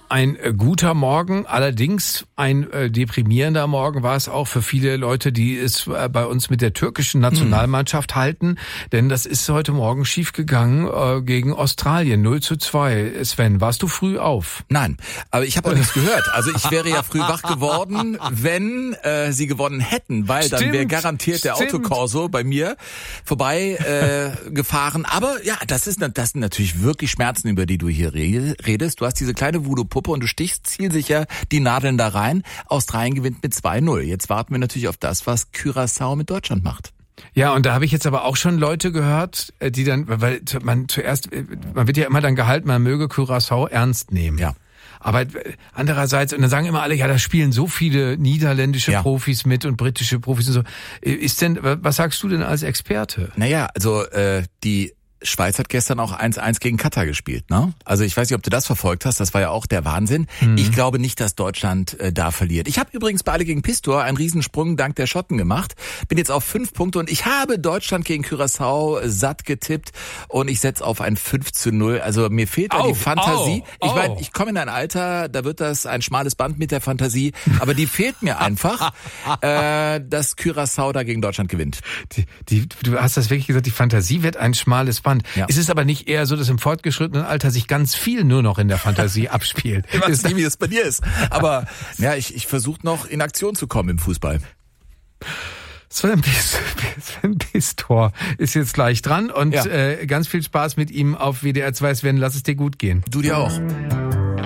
Ein guter Morgen, allerdings ein deprimierender Morgen war es auch für viele Leute, die es bei uns mit der türkischen Nationalmannschaft halten, denn das ist heute Morgen schiefgegangen gegen Australien, 0:2. Sven, warst du früh auf? Nein, aber ich habe auch nichts gehört. Also ich wäre ja früh wach geworden, wenn sie gewonnen hätten, weil dann wäre garantiert der Autokorso bei mir vorbei gefahren. Aber ja, das sind natürlich wirklich Schmerzen, über die du hier redest. Du hast diese kleine Voodoo-Puppe und du stichst zielsicher die Nadeln da rein. Australien gewinnt mit 2:0. Jetzt warten wir natürlich auf das, was Curaçao mit Deutschland macht. Ja, und da habe ich jetzt aber auch schon Leute gehört, die dann, weil man wird ja immer dann gehalten, man möge Curaçao ernst nehmen. Ja. Aber andererseits, und dann sagen immer alle, ja, da spielen so viele niederländische Profis mit und britische Profis und so. Was sagst du denn als Experte? Naja, also die Schweiz hat gestern auch 1:1 gegen Katar gespielt, ne? Also ich weiß nicht, ob du das verfolgt hast, das war ja auch der Wahnsinn. Ich glaube nicht, dass Deutschland da verliert. Ich habe übrigens bei Alle gegen Pistor einen Riesensprung dank der Schotten gemacht. Bin jetzt auf 5 Punkte und ich habe Deutschland gegen Curaçao satt getippt und ich setze auf ein 5:0. Also mir fehlt da die Fantasie. Ich meine, ich komme in ein Alter, da wird das ein schmales Band mit der Fantasie, aber die fehlt mir einfach, dass Curaçao da gegen Deutschland gewinnt. Du hast das wirklich gesagt, die Fantasie wird ein schmales Band. Ja. Es ist aber nicht eher so, dass im fortgeschrittenen Alter sich ganz viel nur noch in der Fantasie abspielt. Ich weiß nicht, wie das bei dir ist. Aber ja, ich versuche noch in Aktion zu kommen im Fußball. Sven Pistor ist jetzt gleich dran und ganz viel Spaß mit ihm auf WDR 2. Sven, lass es dir gut gehen. Du dir auch.